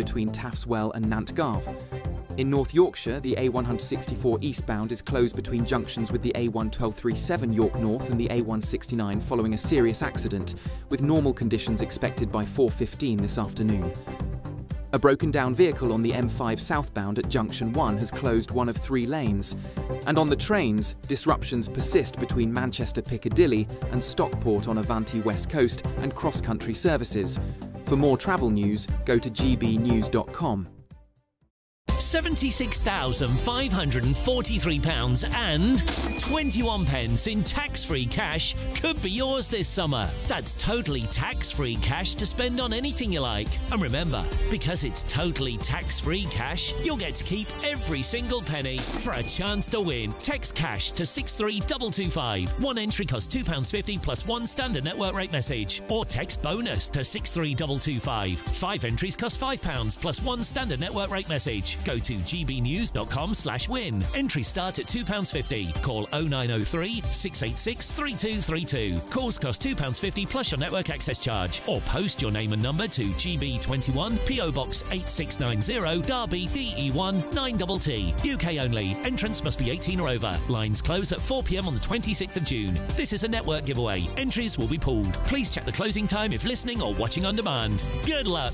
between Taffswell and Nantgarv. In North Yorkshire, the A164 eastbound is closed between junctions with the A11237 York North and the A169 following a serious accident, with normal conditions expected by 4:15 this afternoon. A broken-down vehicle on the M5 southbound at Junction 1 has closed one of 3 lanes. And on the trains, disruptions persist between Manchester Piccadilly and Stockport on Avanti West Coast and cross-country services. For more travel news, go to gbnews.com. £76,543 and 21 pence in tax-free cash could be yours this summer. That's totally tax-free cash to spend on anything you like. And remember, because it's totally tax-free cash, you'll get to keep every single penny. For a chance to win, text cash to 63225. One entry costs £2.50 plus one standard network rate message. Or text bonus to 63225. 5 entries cost £5 plus one standard network rate message. Go to gbnews.com/win. Entries start at £2.50. Call 0903 686 3232. Calls cost £2.50 plus your network access charge. Or post your name and number to GB21 PO Box 8690 Derby DE1 9TT. UK only. Entrance must be 18 or over. Lines close at 4 p.m. on the 26th of June. This is a network giveaway. Entries will be pooled. Please check the closing time if listening or watching on demand. Good luck.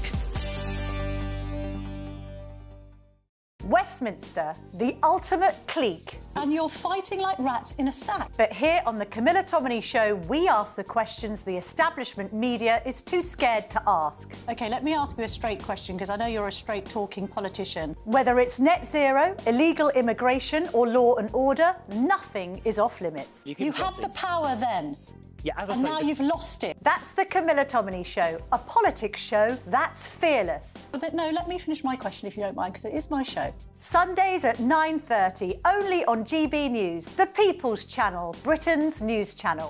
Westminster, the ultimate clique. And you're fighting like rats in a sack. But here on the Camilla Tominey Show, we ask the questions the establishment media is too scared to ask. OK, let me ask you a straight question, because I know you're a straight-talking politician. Whether it's net zero, illegal immigration or law and order, nothing is off limits. You had the power then. Yeah, as I and say, now you've lost it. That's the Camilla Tominey Show, a politics show that's fearless. But no, let me finish my question if you don't mind, because it is my show. Sundays at 9:30, only on GB News, the People's Channel, Britain's news channel.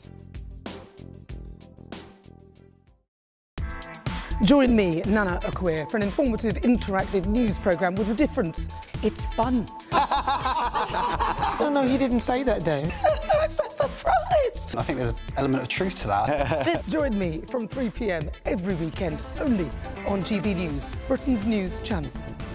Join me, Nana Akweer, for an informative, interactive news programme with a difference. It's fun. No, he didn't say that, Dave. I'm so surprised. I think there's an element of truth to that. Join me from 3 p.m. every weekend, only on GB News, Britain's news channel.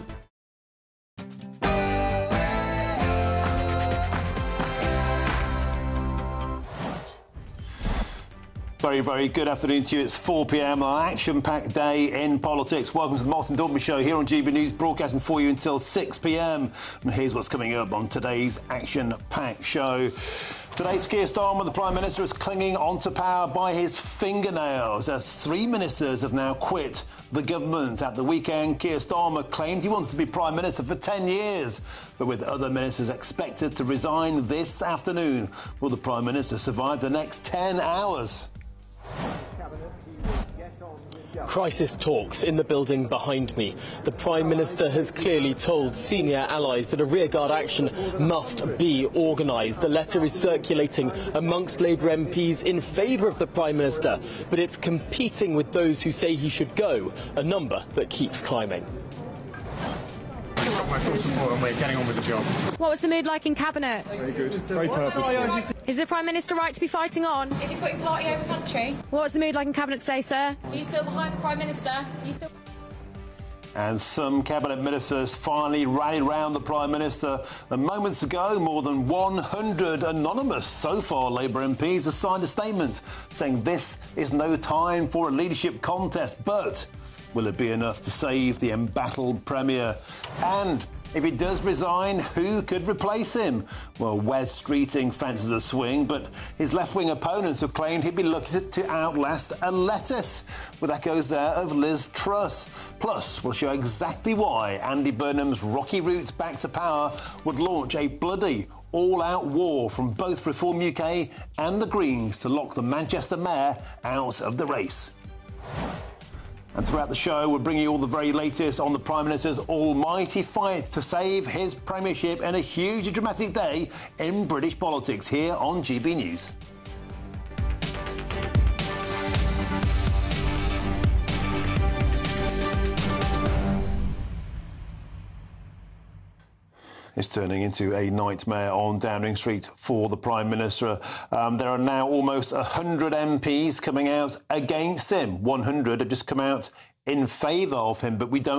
Very, very good afternoon to you. It's 4 p.m, an action-packed day in politics. Welcome to the Martin Dalby Show here on GB News, broadcasting for you until 6 p.m. And here's what's coming up on today's action-packed show. Today's Keir Starmer, the Prime Minister, is clinging onto power by his fingernails as 3 ministers have now quit the government. At the weekend, Keir Starmer claimed he wants to be Prime Minister for 10 years, but with other ministers expected to resign this afternoon, will the Prime Minister survive the next 10 hours? Crisis talks in the building behind me. The Prime Minister has clearly told senior allies that a rearguard action must be organised. A letter is circulating amongst Labour MPs in favour of the Prime Minister, but it's competing with those who say he should go, a number that keeps climbing. He's got my full support and we're getting on with the job. What was the mood like in Cabinet? Very good. Very purposeful. Is the Prime Minister right to be fighting on? Is he putting party over country? What was the mood like in Cabinet today, sir? Are you still behind the Prime Minister? Are you still... And some cabinet ministers finally rallied round the Prime Minister. And moments ago, more than 100 anonymous so far Labour MPs have signed a statement saying this is no time for a leadership contest. But will it be enough to save the embattled Premier? And if he does resign, who could replace him? Well, Wes Streeting fancies a swing, but his left-wing opponents have claimed he'd be lucky to outlast a lettuce, with echoes there of Liz Truss. Plus, we'll show exactly why Andy Burnham's rocky route back to power would launch a bloody all-out war from both Reform UK and the Greens to lock the Manchester mayor out of the race. And throughout the show, we'll bring you all the very latest on the Prime Minister's almighty fight to save his premiership in a huge and dramatic day in British politics here on GB News. It's turning into a nightmare on Downing Street for the Prime Minister. There are now almost 100 MPs coming out against him. 100 have just come out in favour of him, but we don't